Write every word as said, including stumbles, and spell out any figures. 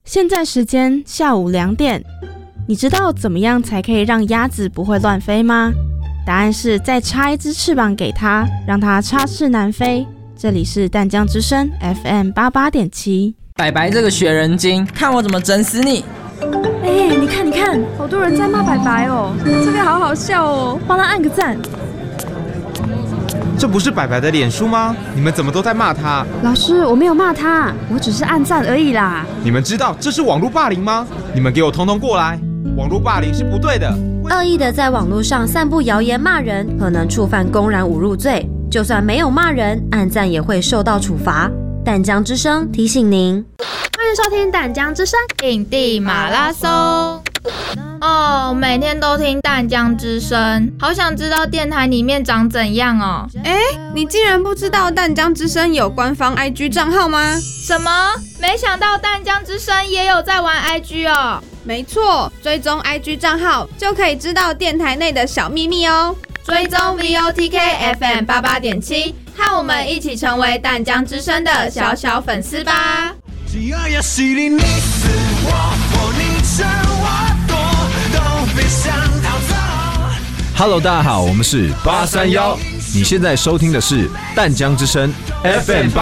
现在时间下午两点，你知道怎么样才可以让鸭子不会乱飞吗？答案是再插一只翅膀给它，让它插翅难飞。这里是淡江之声 F M 八八点七。 白白这个学人精，看我怎么整死你！ 哎、欸，你看你看，好多人在骂白白哦，这个好好笑哦，帮他按个赞。 这不是白白的脸书吗？你们怎么都在骂他？ 老师，我没有骂他，我只是按赞而已啦。 你们知道这是网络霸凌吗？你们给我统统过来！网络霸凌是不对的。 恶意的在网络上散布谣言骂人，可能触犯公然侮辱罪。就算没有骂人，按赞也会受到处罚。淡江之声提醒您， 欢迎收听淡江之声影帝马拉松。哦，每天都听淡江之声，好想知道电台里面长怎样哦。 哎，你竟然不知道淡江之声有官方 I G 账号吗？ 什么？没想到淡江之声也有在玩 I G 哦。 没错，追踪 I G 账号就可以知道电台内的小秘密哦。 追踪 V O T K F M 八八点七，和我们一起成为淡江之声的小小粉丝吧。 只要有实力，你死我活，你争我夺，都别想逃走。 Hello， 大家好，我们是八三一，你现在收听的是淡江之声 F M